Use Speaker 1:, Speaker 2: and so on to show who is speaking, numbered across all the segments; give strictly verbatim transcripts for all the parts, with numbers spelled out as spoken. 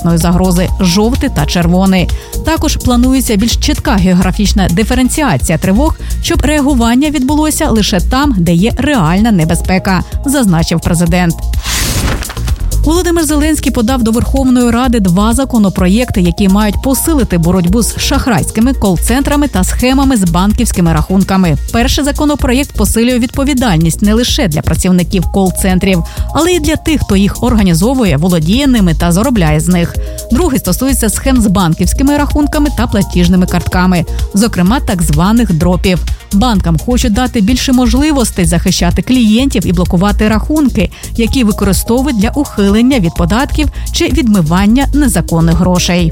Speaker 1: пріоритетної загрози – жовтий та червоний. Також планується більш чітка географічна диференціація тривог, щоб реагування відбулося лише там, де є реальна небезпека, зазначив президент. Володимир Зеленський подав до Верховної Ради два законопроєкти, які мають посилити боротьбу з шахрайськими кол-центрами та схемами з банківськими рахунками. Перший законопроєкт посилює відповідальність не лише для працівників кол-центрів, але й для тих, хто їх організовує, володіє ними та заробляє з них. Другий стосується схем з банківськими рахунками та платіжними картками, зокрема так званих дропів. Банкам хочуть дати більше можливостей захищати клієнтів і блокувати рахунки, які використовують для ухилення від податків чи відмивання незаконних грошей.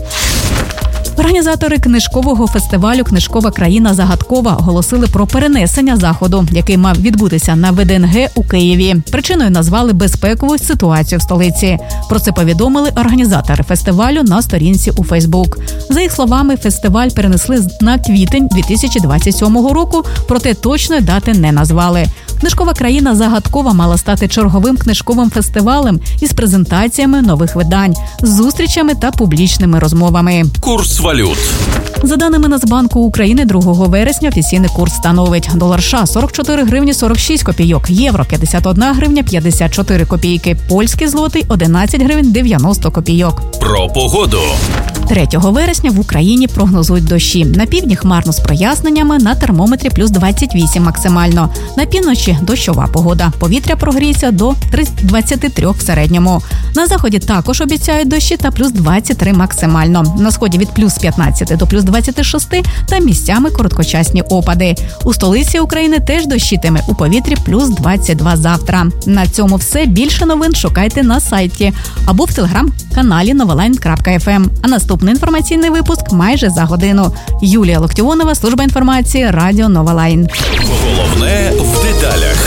Speaker 1: Організатори книжкового фестивалю «Книжкова країна загадкова» оголосили про перенесення заходу, який мав відбутися на Ве Де Ен Ге у Києві. Причиною назвали безпекову ситуацію в столиці. Про це повідомили організатори фестивалю на сторінці у Фейсбук. За їх словами, фестиваль перенесли на квітень дві тисячі двадцять сьомого року, проте точної дати не назвали. «Книжкова країна загадкова» мала стати черговим книжковим фестивалем із презентаціями нових видань, зустрічами та публічними розмовами.
Speaker 2: Курс валют.
Speaker 1: За даними Нацбанку України, другого вересня офіційний курс становить: долар США – сорок чотири гривні сорок шість копійок, євро – п'ятдесят одна гривня п'ятдесят чотири копійки, польський злотий – одинадцять гривень дев'яносто копійок.
Speaker 2: Про погоду.
Speaker 1: третього вересня в Україні прогнозують дощі. На півдні хмарно з проясненнями, на термометрі плюс двадцять вісім максимально. На півночі дощова погода. Повітря прогріється до двадцять три в середньому. На заході також обіцяють дощі та плюс двадцять три максимально. На сході від плюс п'ятнадцять до плюс двадцять шість та місцями короткочасні опади. У столиці України теж дощитиме, у повітрі плюс двадцять два завтра. На цьому все. Більше новин шукайте на сайті або в телеграм-каналі новолайн крапка еф ем. А наступний інформаційний випуск майже за годину. Юлія Локтіонова, служба інформації, радіо Новолайн.
Speaker 2: Головне в деталях.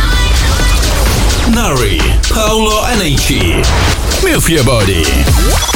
Speaker 2: Nari, Paolo Anici. Move your body.